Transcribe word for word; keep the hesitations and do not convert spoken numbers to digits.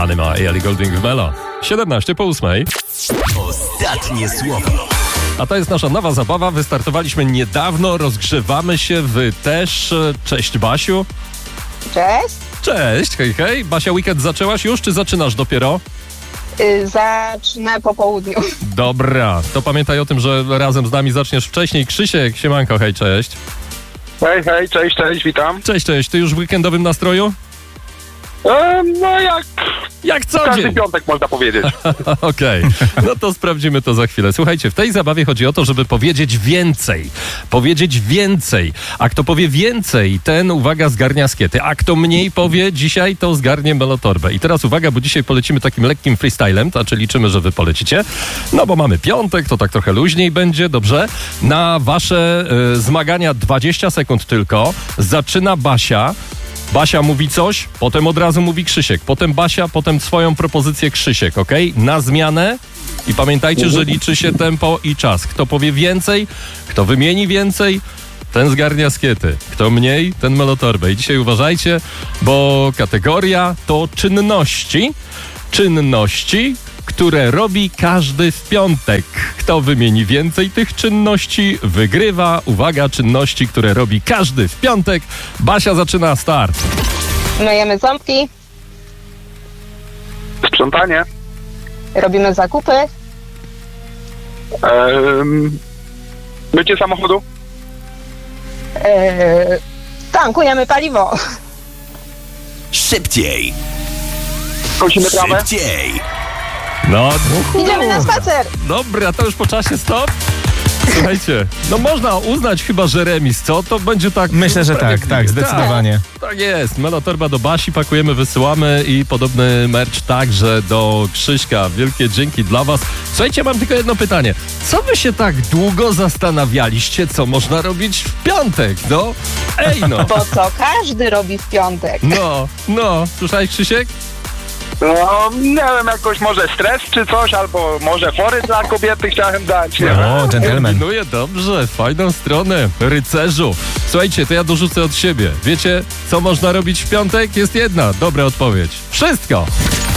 Anima i Ellie Goulding w Melo. siedemnaście po ósmej. Ostatnie słowo. A to jest nasza nowa zabawa. Wystartowaliśmy niedawno, rozgrzewamy się. Wy też. Cześć, Basiu. Cześć. Cześć, hej, hej. Basia, weekend zaczęłaś już, czy zaczynasz dopiero? Y, zacznę po południu. Dobra, to pamiętaj o tym, że razem z nami zaczniesz wcześniej. Krzysiek, siemanko, hej, cześć. Hej, hej, cześć, cześć, witam. Cześć, cześć. Ty już w weekendowym nastroju? E, no jak Jak co każdy dzień. piątek można powiedzieć. Okej, no to sprawdzimy to za chwilę. Słuchajcie, w tej zabawie chodzi o to, żeby powiedzieć więcej. Powiedzieć więcej. A kto powie więcej, ten, uwaga, zgarnia skiety. A kto mniej powie dzisiaj, to zgarnie melotorbę. I teraz uwaga, bo dzisiaj polecimy takim lekkim freestylem, to znaczy liczymy, że wy polecicie. No bo mamy piątek, to tak trochę luźniej będzie, dobrze? Na wasze y, zmagania dwadzieścia sekund tylko. Zaczyna Basia. Basia mówi coś, potem od razu mówi Krzysiek, potem Basia, potem swoją propozycję Krzysiek, okej? Na zmianę i pamiętajcie, że liczy się tempo i czas. Kto powie więcej, kto wymieni więcej, ten zgarnia skiety. Kto mniej, ten melotorbę. I dzisiaj uważajcie, bo kategoria to czynności. Czynności, które robi każdy w piątek. Kto wymieni więcej tych czynności, wygrywa. Uwaga, czynności, które robi każdy w piątek. Basia zaczyna start. Myjemy ząbki, Sprzątanie. robimy zakupy, Um, mycie samochodu. yy, tankujemy paliwo, Szybciej. Kosimy trawę. Szybciej. No, idziemy na spacer. dobra, to już po czasie stop. Słuchajcie, no można uznać chyba, że remis, co? To będzie tak... Myślę, że tak, tak, zdecydowanie. Tak, tak jest. Melotorba do Basi, pakujemy, wysyłamy i podobny merch także do Krzyśka. Wielkie dzięki dla was. Słuchajcie, mam tylko jedno pytanie. Co wy się tak długo zastanawialiście, co można robić w piątek? No, ej no. Bo co każdy robi w piątek. No, no. Słyszałeś, Krzysiek? No, nie wiem, jakoś może stres czy coś, albo może fory dla kobiety chciałem dać. Nie wiem. O, gentleman. Kombinuje dobrze, fajną stronę, rycerzu. Słuchajcie, to ja dorzucę od siebie. Wiecie, co można robić w piątek? Jest jedna dobra odpowiedź. Wszystko!